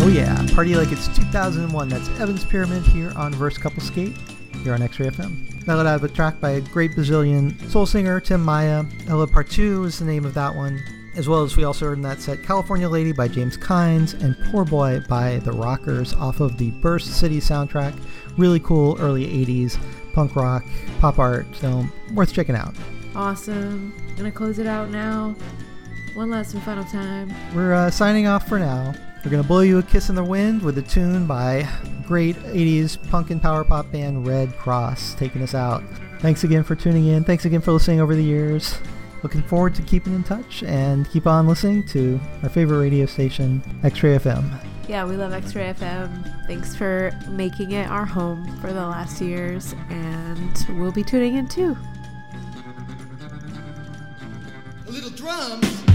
Oh yeah, party like it's 2001. That's Evans Pyramid here on Verse Couple Skate, here on X-Ray FM. Melody out of a track by a great Brazilian soul singer, Tim Maia. Ella Partu is the name of that one. As well as we also heard in that set California Lady by James Kynes and Poor Boy by The Rockers off of the Burst City soundtrack. Really cool early 80s punk rock, pop art film. Worth checking out. Awesome. Gonna close it out now. One last and final time. We're signing off for now. We're going to blow you a kiss in the wind with a tune by great 80s punk and power pop band Red Cross taking us out. Thanks again for tuning in. Thanks again for listening over the years. Looking forward to keeping in touch and keep on listening to our favorite radio station, X-Ray FM. Yeah, we love X-Ray FM. Thanks for making it our home for the last years, and we'll be tuning in too. A little drum.